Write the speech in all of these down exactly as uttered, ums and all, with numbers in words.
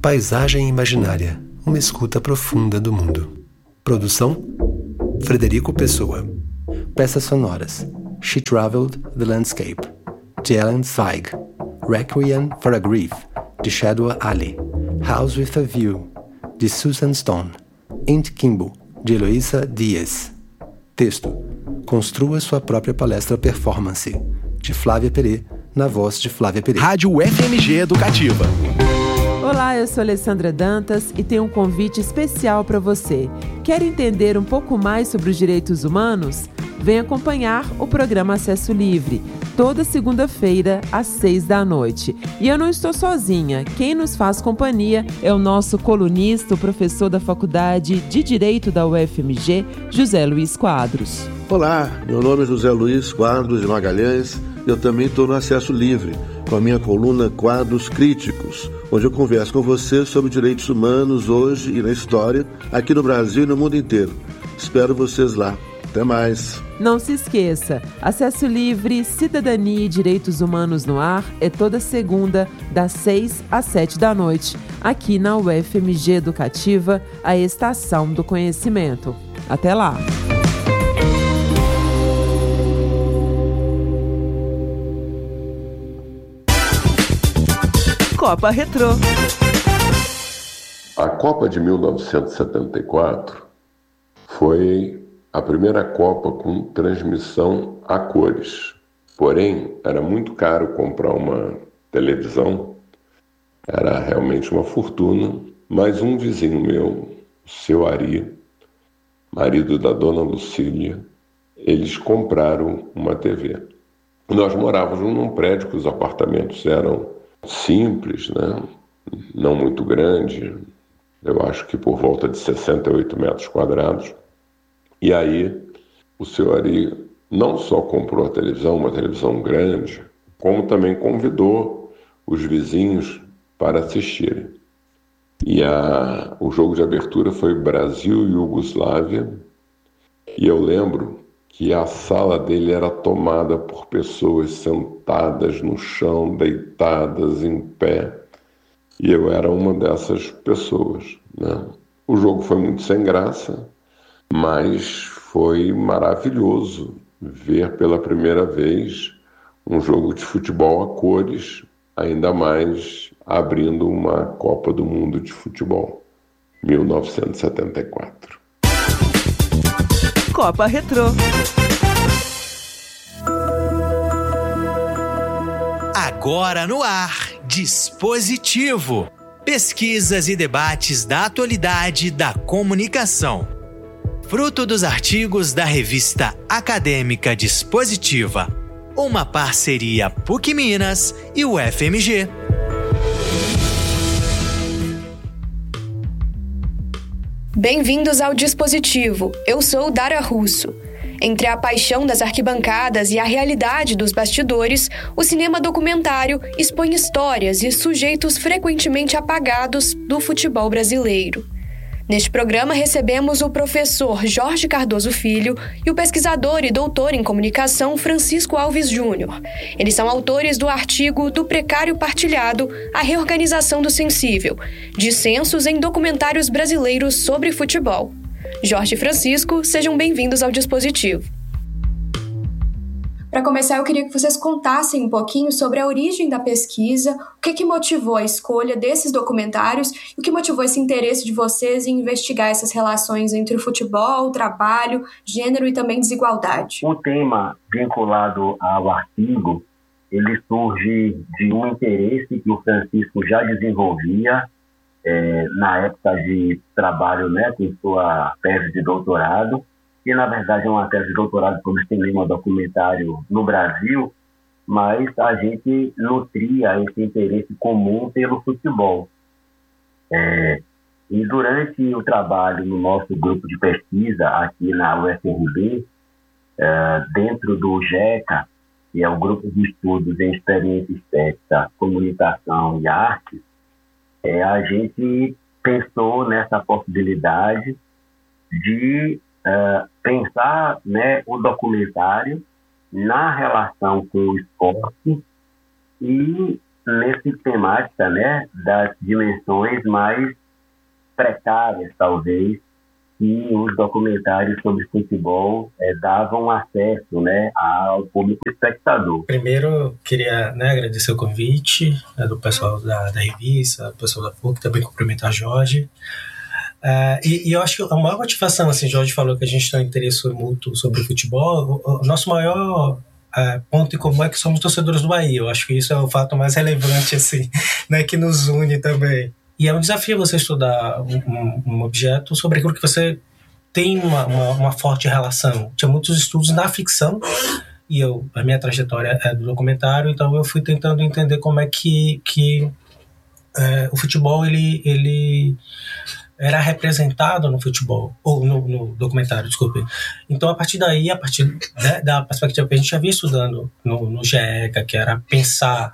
Paisagem Imaginária, uma escuta profunda do mundo. Produção: Frederico Pessoa. Peças sonoras: She Traveled the Landscape, de Ellen Zweig. Requiem for a Grief, de Shadwa Ali. House with a View, de Susan Stone. Int Kimbo, de Eloísa Dias. Texto: Construa sua própria palestra performance, de Flávia Perê, na voz de Flávia Perê. Rádio F M G Educativa. Olá, eu sou Alessandra Dantas e tenho um convite especial para você. Quer entender um pouco mais sobre os direitos humanos? Vem acompanhar o programa Acesso Livre, toda segunda-feira, às seis da noite. E eu não estou sozinha. Quem nos faz companhia é o nosso colunista, o professor da Faculdade de Direito da U F M G, José Luiz Quadros. Olá, meu nome é José Luiz Quadros de Magalhães e eu também estou no Acesso Livre, com a minha coluna Quadros Críticos, onde eu converso com você sobre direitos humanos hoje e na história, aqui no Brasil e no mundo inteiro. Espero vocês lá. Até mais. Não se esqueça, Acesso Livre, Cidadania e Direitos Humanos no Ar é toda segunda, das seis às sete da noite, aqui na U F M G Educativa, a Estação do Conhecimento. Até lá! Copa Retrô. A Copa de mil novecentos e setenta e quatro foi a primeira Copa com transmissão a cores. Porém, era muito caro comprar uma televisão, era realmente uma fortuna, mas um vizinho meu, o seu Ari, marido da dona Lucília, eles compraram uma T V. Nós morávamos num prédio que os apartamentos eram simples, né? Não muito grande, eu acho que por volta de sessenta e oito metros quadrados. E aí o senhor Ari não só comprou a televisão, uma televisão grande, como também convidou os vizinhos para assistirem. E a, o jogo de abertura foi Brasil e Iugoslávia, e eu lembro que a sala dele era tomada por pessoas sentadas no chão, deitadas em pé, e eu era uma dessas pessoas, né? O jogo foi muito sem graça, mas foi maravilhoso ver pela primeira vez um jogo de futebol a cores, ainda mais abrindo uma Copa do Mundo de Futebol, mil novecentos e setenta e quatro. Copa Retrô. Agora no ar, Dispositivo. Pesquisas e debates da atualidade da comunicação. Fruto dos artigos da revista acadêmica Dispositiva. Uma parceria P U C Minas e U F M G. Bem-vindos ao Dispositivo. Eu sou Dara Russo. Entre a paixão das arquibancadas e a realidade dos bastidores, o cinema documentário expõe histórias e sujeitos frequentemente apagados do futebol brasileiro. Neste programa recebemos o professor Jorge Cardoso Filho e o pesquisador e doutor em comunicação Francisco Alves Júnior. Eles são autores do artigo Do Precário Partilhado, a Reorganização do Sensível, dissensos em documentários brasileiros sobre futebol. Jorge e Francisco, sejam bem-vindos ao Dispositivo. Para começar, eu queria que vocês contassem um pouquinho sobre a origem da pesquisa, o que, que motivou a escolha desses documentários e o que motivou esse interesse de vocês em investigar essas relações entre o futebol, o trabalho, gênero e também desigualdade. O tema vinculado ao artigo, ele surge de um interesse que o Francisco já desenvolvia é, na época de trabalho, né, com sua tese de doutorado, que na verdade é uma tese de doutorado sobre cinema documentário no Brasil, mas a gente nutria esse interesse comum pelo futebol. É, e durante o trabalho no nosso grupo de pesquisa aqui na U F R B, é, dentro do GECA, que é o Grupo de Estudos em Experiência Estética, Comunicação e Arte, é, a gente pensou nessa possibilidade de Uh, pensar, né, o documentário na relação com o esporte e nessa temática, né, das dimensões mais precárias, talvez, que os documentários sobre futebol é, davam acesso, né, ao público espectador. Primeiro, queria, né, agradecer o convite, né, do pessoal da, da revista, do pessoal da P U C, também cumprimentar a Jorge. Uh, e, e eu acho que a maior motivação, assim, Jorge falou que a gente tem um interesse mútuo sobre o futebol, o, o nosso maior uh, ponto em comum é que somos torcedores do Bahia. Eu acho que isso é o fato mais relevante, assim, né, que nos une também. E é um desafio você estudar um, um, um objeto sobre aquilo que você tem uma, uma, uma forte relação. Tinha muitos estudos na ficção, e eu, a minha trajetória é do documentário, então eu fui tentando entender como é que, que é, o futebol ele, ele era representado no futebol, ou no, no documentário, desculpe. Então, a partir daí, a partir né, da perspectiva que a gente já vinha estudando no, no GECA, que era pensar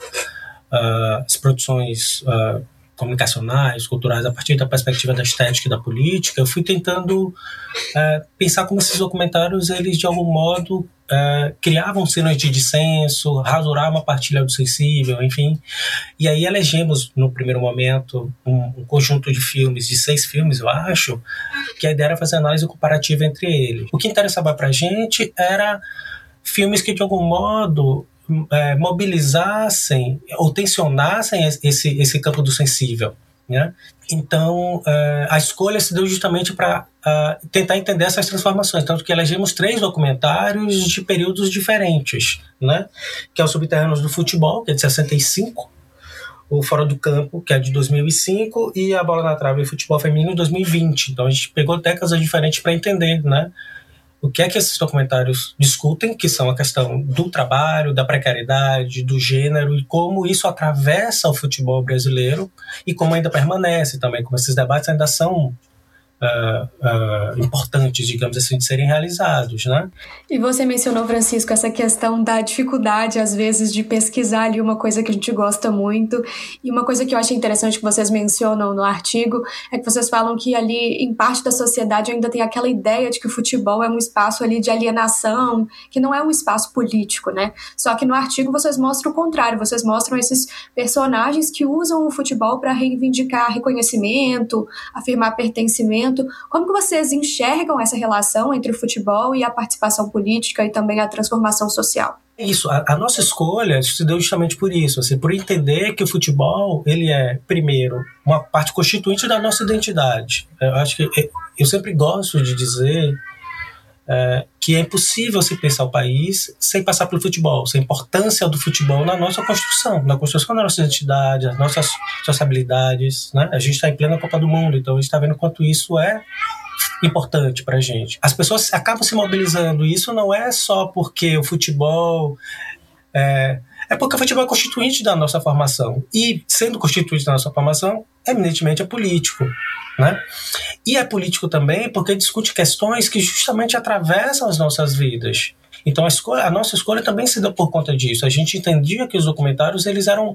uh, as produções uh, comunicacionais, culturais, a partir da perspectiva da estética e da política, eu fui tentando uh, pensar como esses documentários, eles, de algum modo, uh, criavam cenas de dissenso, rasurar uma partilha do sensível, enfim. E aí elegemos, no primeiro momento, um, um conjunto de filmes, de seis filmes, eu acho, que a ideia era fazer análise comparativa entre eles. O que interessava pra gente era filmes que, de algum modo, É, mobilizassem ou tensionassem esse, esse campo do sensível, né? Então, é, a escolha se deu justamente para uh, tentar entender essas transformações, tanto que elegemos três documentários de períodos diferentes, né? Que é o Subterrâneos do Futebol, que é de sessenta e cinco, o Fora do Campo, que é de dois mil e cinco, e a Bola na Trave e Futebol Feminino de dois mil e vinte. Então, a gente pegou décadas diferentes para entender, né? O que é que esses documentários discutem, que são a questão do trabalho, da precariedade, do gênero, e como isso atravessa o futebol brasileiro e como ainda permanece também, como esses debates ainda são uh, uh, importantes, digamos assim, de serem realizados, né? E você mencionou, Francisco, essa questão da dificuldade, às vezes, de pesquisar ali uma coisa que a gente gosta muito. E uma coisa que eu achei interessante que vocês mencionam no artigo é que vocês falam que ali, em parte da sociedade, ainda tem aquela ideia de que o futebol é um espaço ali de alienação, que não é um espaço político, né? Só que no artigo vocês mostram o contrário, vocês mostram esses personagens que usam o futebol para reivindicar reconhecimento, afirmar pertencimento. Como que vocês enxergam essa relação entre o futebol e a participação política e também a transformação social? Isso, a, a nossa escolha se deu justamente por isso, assim, por entender que o futebol, ele é, primeiro, uma parte constituinte da nossa identidade. Eu acho que, eu sempre gosto de dizer é, que é impossível se pensar o país sem passar pelo futebol, sem a importância do futebol na nossa construção, na construção da nossa identidade, das nossas sociabilidades, né? A gente está em plena Copa do Mundo, então a gente está vendo quanto isso é importante pra gente. As pessoas acabam se mobilizando, e isso não é só porque o futebol é, é porque o futebol é constituinte da nossa formação, e sendo constituinte da nossa formação, eminentemente é político, né? E é político também porque discute questões que justamente atravessam as nossas vidas. Então a, escolha, a nossa escolha também se deu por conta disso. A gente entendia que os documentários, eles eram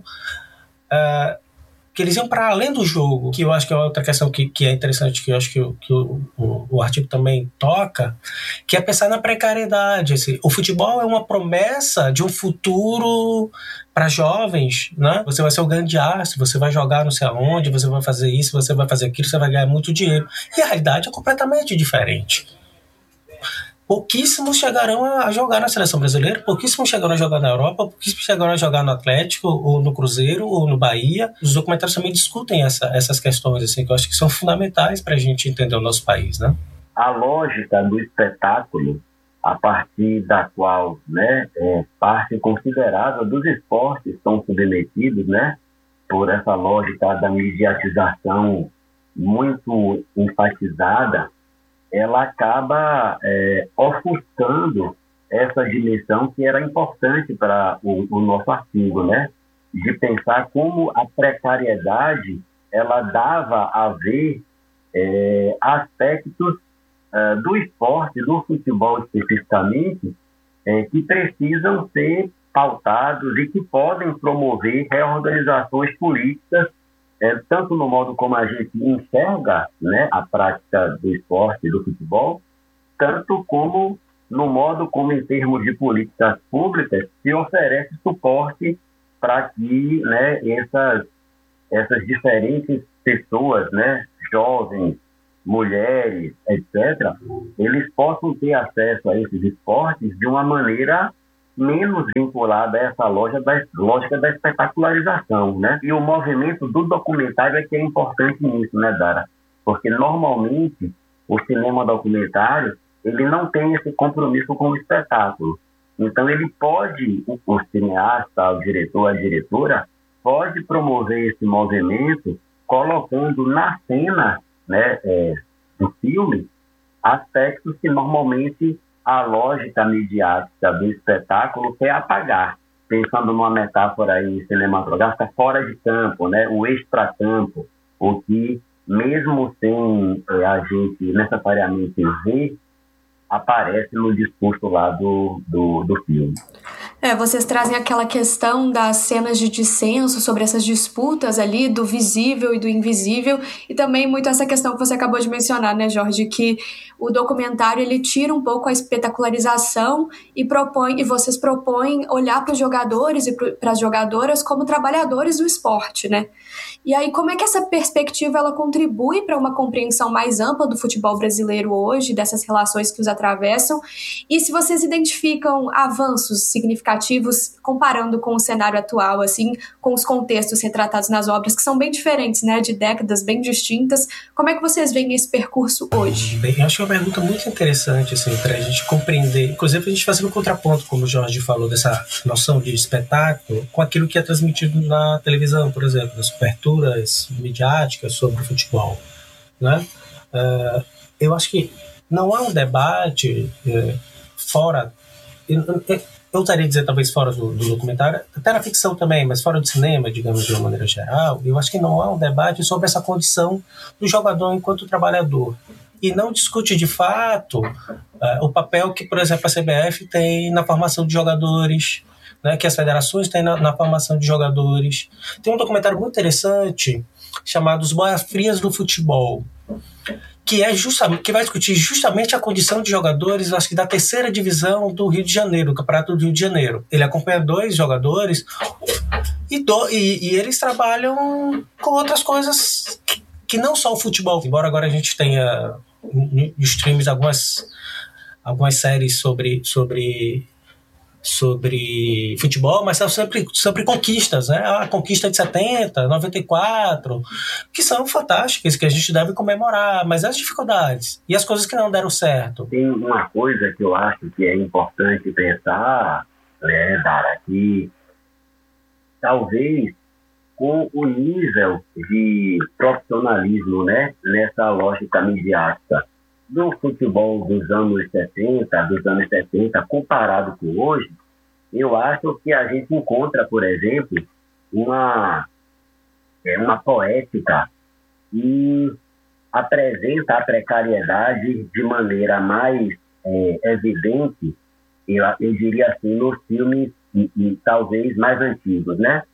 uh, que eles iam para além do jogo, que eu acho que é outra questão que, que é interessante, que eu acho que, o, que o, o, o artigo também toca, que é pensar na precariedade. Assim, o futebol é uma promessa de um futuro para jovens, né? Você vai ser o grande astro, você vai jogar não sei aonde, você vai fazer isso, você vai fazer aquilo, você vai ganhar muito dinheiro. E a realidade é completamente diferente. Pouquíssimos chegarão a jogar na seleção brasileira, pouquíssimos chegarão a jogar na Europa, pouquíssimos chegarão a jogar no Atlético, ou no Cruzeiro, ou no Bahia. Os documentários também discutem essa, essas questões, assim, que eu acho que são fundamentais para a gente entender o nosso país, né? A lógica do espetáculo, a partir da qual, né, é, parte considerável dos esportes são submetidos, né, por essa lógica da mediatização muito enfatizada, ela acaba é, ofuscando essa dimensão que era importante para o, o nosso artigo, né? De pensar como a precariedade ela dava a ver é, aspectos é, do esporte, do futebol especificamente, é, que precisam ser pautados e que podem promover reorganizações políticas, É, tanto no modo como a gente enxerga, né, a prática do esporte e do futebol, tanto como no modo como, em termos de políticas públicas, se oferece suporte para que, né, essas, essas diferentes pessoas, né, jovens, mulheres, etcétera, eles possam ter acesso a esses esportes de uma maneira menos vinculada a essa lógica da, lógica da espetacularização, né? E o movimento do documentário é que é importante nisso, né, Dara? Porque normalmente o cinema documentário ele não tem esse compromisso com o espetáculo. Então ele pode, o, o cineasta, o diretor, a diretora, pode promover esse movimento colocando na cena, né, é, do filme aspectos que normalmente a lógica midiática do espetáculo quer apagar. Pensando numa metáfora aí cinematográfica, fora de campo, né, o extracampo, o que, mesmo sem é, a gente necessariamente ver, aparece no discurso lá do, do, do filme. É, vocês trazem aquela questão das cenas de dissenso sobre essas disputas ali do visível e do invisível, e também muito essa questão que você acabou de mencionar, né, Jorge, que o documentário ele tira um pouco a espetacularização e propõe, e vocês propõem olhar para os jogadores e para as jogadoras como trabalhadores do esporte, né? E aí, como é que essa perspectiva ela contribui para uma compreensão mais ampla do futebol brasileiro hoje, dessas relações que os atravessam? E se vocês identificam avanços significativos comparando com o cenário atual, assim, com os contextos retratados nas obras, que são bem diferentes, né, de décadas bem distintas, como é que vocês veem esse percurso hoje? Bem, eu acho que é uma pergunta muito interessante, assim, para a gente compreender, inclusive a gente fazer um contraponto, como o Jorge falou, dessa noção de espetáculo com aquilo que é transmitido na televisão, por exemplo, das coberturas midiáticas sobre o futebol, né? Uh, eu acho que não há um debate uh, fora, eu, eu, eu usaria dizer talvez fora do, do documentário, até na ficção também, mas fora do cinema, digamos, de uma maneira geral, eu acho que não há um debate sobre essa condição do jogador enquanto trabalhador. E não discute de fato uh, o papel que, por exemplo, a C B F tem na formação de jogadores, né, que as federações têm na, na formação de jogadores. Tem um documentário muito interessante chamado Os Boias Frias do Futebol, que, é justamente, que vai discutir justamente a condição de jogadores, acho que da terceira divisão do Rio de Janeiro, do Campeonato do Rio de Janeiro. Ele acompanha dois jogadores e, do, e, e eles trabalham com outras coisas que, que não só o futebol. Embora agora a gente tenha nos streams algumas, algumas séries sobre... sobre sobre futebol, mas são sempre sobre conquistas, né? A conquista de setenta, noventa e quatro, que são fantásticas, que a gente deve comemorar, mas as dificuldades e as coisas que não deram certo. Tem uma coisa que eu acho que é importante pensar, né, Dara, que talvez com o nível de profissionalismo, né, nessa lógica midiática do futebol dos anos setenta, dos anos setenta, comparado com hoje, eu acho que a gente encontra, por exemplo, uma, é, uma poética que apresenta a precariedade de maneira mais é, evidente, eu, eu diria assim, nos filmes e, e talvez mais antigos, né?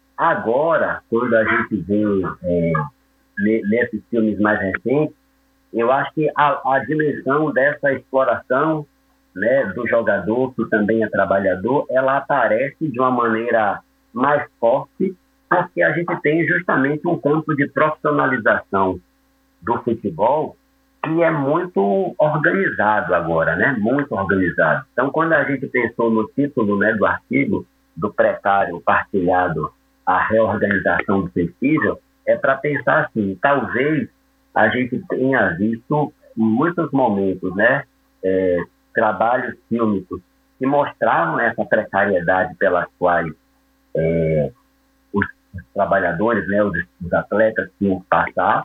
Agora, quando a gente vê é, nesses filmes mais recentes, eu acho que a, a dimensão dessa exploração, né, do jogador, que também é trabalhador, ela aparece de uma maneira mais forte, porque a gente tem justamente um campo de profissionalização do futebol que é muito organizado agora, né? Muito organizado. Então, quando a gente pensou no título, né, do artigo, do precário partilhado, a reorganização do sensível, é para pensar assim, talvez a gente tenha visto em muitos momentos, né, é, trabalhos fílmicos que mostraram essa precariedade pelas quais é, os, os trabalhadores, né, os, os atletas tinham que passar,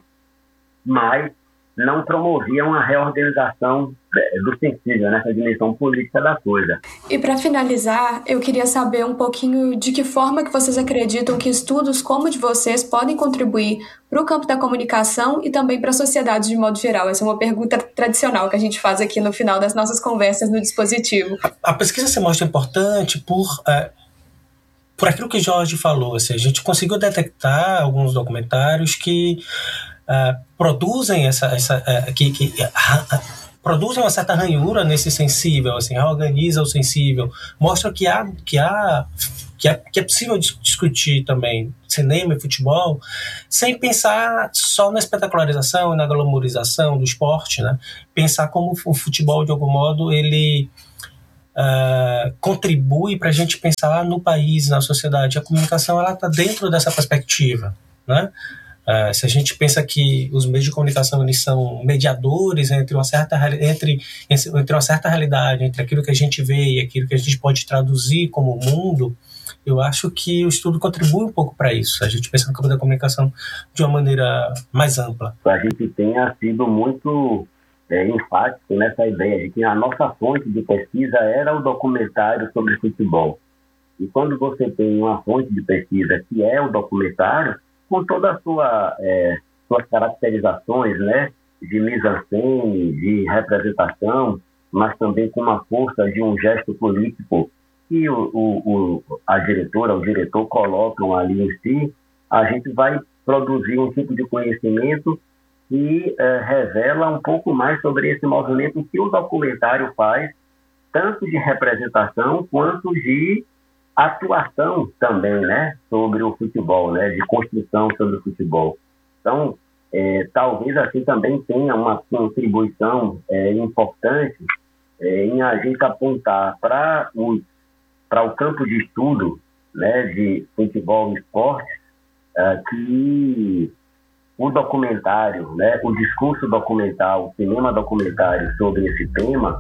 mas não promoviam a reorganização do sensível, nessa dimensão política da coisa. E para finalizar, eu queria saber um pouquinho de que forma que vocês acreditam que estudos como o de vocês podem contribuir para o campo da comunicação e também para a sociedade de modo geral. Essa é uma pergunta tradicional que a gente faz aqui no final das nossas conversas no dispositivo. A, a pesquisa se mostra importante por... Uh... por aquilo que Jorge falou, assim, a gente conseguiu detectar alguns documentários que uh, produzem essa, essa uh, que, que uh, uh, produzem uma certa ranhura nesse sensível, assim, reorganiza o sensível, mostra que há, que há que é, que é possível discutir também cinema e futebol sem pensar só na espetacularização e na glamourização do esporte, né? Pensar como o futebol, de algum modo, ele uh, contribui para a gente pensar no país, na sociedade. A comunicação está dentro dessa perspectiva, né? Uh, se a gente pensa que os meios de comunicação eles são mediadores entre uma, certa, entre, entre uma certa realidade, entre aquilo que a gente vê e aquilo que a gente pode traduzir como mundo, eu acho que o estudo contribui um pouco para isso. A gente pensa no campo da comunicação de uma maneira mais ampla. A gente tenha sido muito é, enfático nessa ideia de que a nossa fonte de pesquisa era o documentário sobre futebol. E quando você tem uma fonte de pesquisa que é o documentário, com toda a sua é, suas caracterizações, né, de mise-en-scène, de representação, mas também com uma força de um gesto político que o, o, o, a diretora, o diretor colocam ali em si, a gente vai produzir um tipo de conhecimento que é, revela um pouco mais sobre esse movimento que o documentário faz, tanto de representação quanto de atuação também, né, sobre o futebol, né, de construção sobre o futebol. Então, é, talvez assim também tenha uma contribuição é, importante é, em a gente apontar para o, para o campo de estudo, né, de futebol e esporte, é, que o documentário, né, o discurso documental, o cinema documentário sobre esse tema,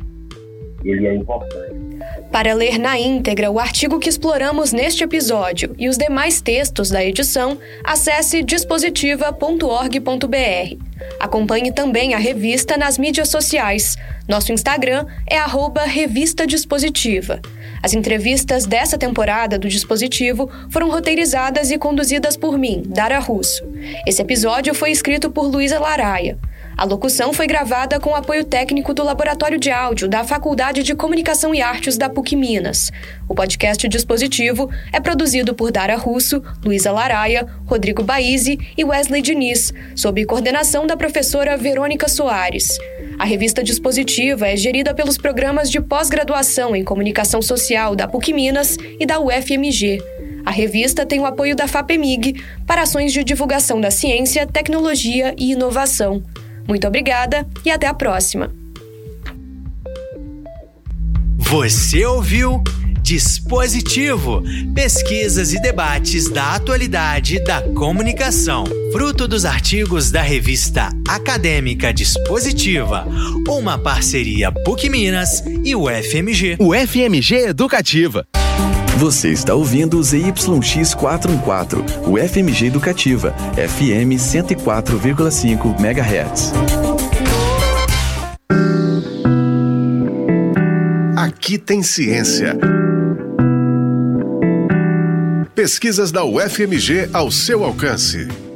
ele é importante. Para ler na íntegra o artigo que exploramos neste episódio e os demais textos da edição, acesse dispositiva ponto org ponto b r. Acompanhe também a revista nas mídias sociais. Nosso Instagram é arroba Revista Dispositiva. As entrevistas dessa temporada do Dispositivo foram roteirizadas e conduzidas por mim, Dara Russo. Esse episódio foi escrito por Luísa Laraia. A locução foi gravada com apoio técnico do Laboratório de Áudio da Faculdade de Comunicação e Artes da PUC Minas. O podcast Dispositivo é produzido por Dara Russo, Luísa Laraia, Rodrigo Baizzi e Wesley Diniz, sob coordenação da professora Verônica Soares. A revista Dispositiva é gerida pelos programas de pós-graduação em Comunicação Social da PUC Minas e da U F M G. A revista tem o apoio da FAPEMIG para ações de divulgação da ciência, tecnologia e inovação. Muito obrigada e até a próxima. Você ouviu Dispositivo, pesquisas e debates da atualidade da comunicação, fruto dos artigos da revista acadêmica Dispositiva, uma parceria PUC Minas e U F M G. U F M G Educativa. Você está ouvindo o Z Y X quatrocentos e quatorze, o F M G Educativa, F M cento e quatro vírgula cinco megahertz. Aqui tem ciência. Pesquisas da U F M G ao seu alcance.